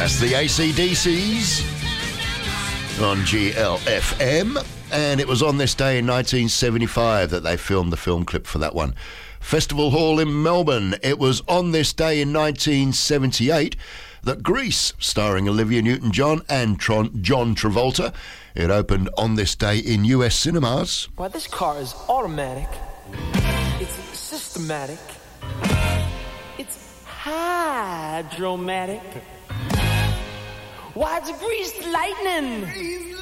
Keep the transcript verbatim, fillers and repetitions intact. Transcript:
The A C D Cs on G L F M, and it was on this day in nineteen seventy-five that they filmed the film clip for that one. Festival Hall in Melbourne. It was on this day in nineteen seventy-eight that Grease, starring Olivia Newton-John and Tron- John Travolta, it opened on this day in U S cinemas. Well, this car is automatic. It's systematic. It's hydromatic. Why, it's greased lightning.